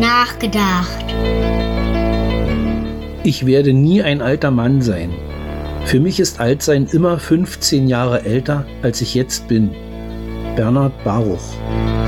nachgedacht. Ich werde nie ein alter Mann sein. Für mich ist Altsein immer 15 Jahre älter, als ich jetzt bin. Bernhard Baruch.